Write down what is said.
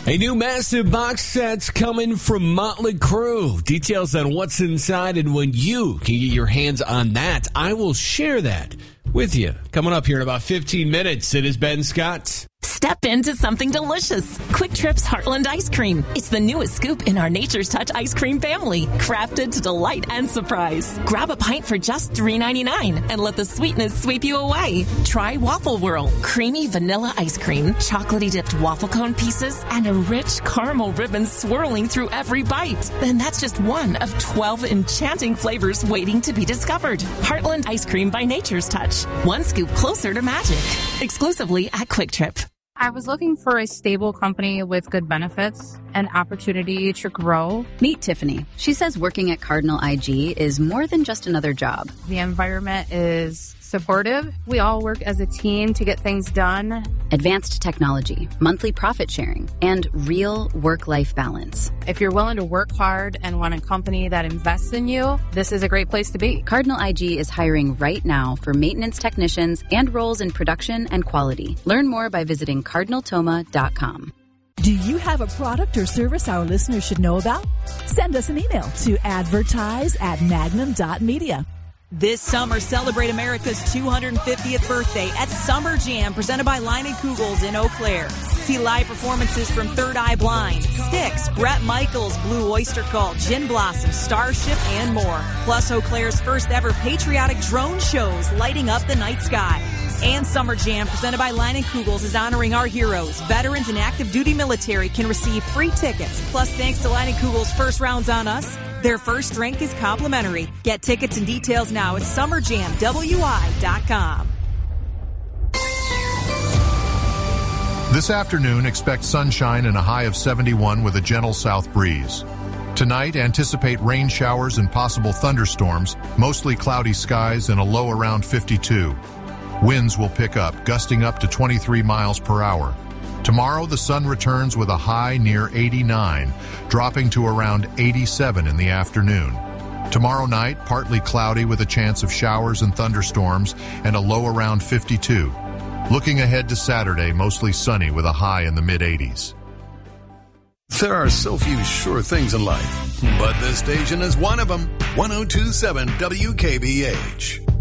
A new massive box set's coming from Motley Crue. Details on what's inside and when you can get your hands on that. I will share that with you. Coming up here in about 15 minutes, it is Ben Scott. Step into something delicious. Quick Trip's Heartland Ice Cream. It's the newest scoop in our Nature's Touch ice cream family, crafted to delight and surprise. Grab a pint for just $3.99 and let the sweetness sweep you away. Try Waffle Whirl, creamy vanilla ice cream, chocolatey dipped waffle cone pieces, and a rich caramel ribbon swirling through every bite. And that's just one of 12 enchanting flavors waiting to be discovered. Heartland Ice Cream by Nature's Touch. One scoop closer to magic. Exclusively at Quick Trip. I was looking for a stable company with good benefits and opportunity to grow. Meet Tiffany. She says working at Cardinal IG is more than just another job. The environment is supportive. We all work as a team to get things done. Advanced technology, monthly profit sharing, and real work-life balance. If you're willing to work hard and want a company that invests in you, this is a great place to be. Cardinal IG is hiring right now for maintenance technicians and roles in production and quality. Learn more by visiting cardinaltoma.com. Do you have a product or service our listeners should know about? Send us an email to advertise@magnum.media. This summer, celebrate America's 250th birthday at Summer Jam, presented by Line & Kugels in Eau Claire. See live performances from Third Eye Blind, Styx, Bret Michaels, Blue Oyster Cult, Gin Blossom, Starship, and more. Plus Eau Claire's first ever patriotic drone shows lighting up the night sky. And Summer Jam, presented by Line & Kugels, is honoring our heroes. Veterans and active duty military can receive free tickets. Plus, thanks to Line & Kugels' first rounds on us, their first drink is complimentary. Get tickets and details now at summerjamwi.com. This afternoon, expect sunshine and a high of 71 with a gentle south breeze. Tonight, anticipate rain showers and possible thunderstorms, mostly cloudy skies and a low around 52. Winds will pick up, gusting up to 23 miles per hour. Tomorrow, the sun returns with a high near 89, dropping to around 87 in the afternoon. Tomorrow night, partly cloudy with a chance of showers and thunderstorms and a low around 52. Looking ahead to Saturday, mostly sunny with a high in the mid-80s. There are so few sure things in life, but this station is one of them. 102.7 WKBH.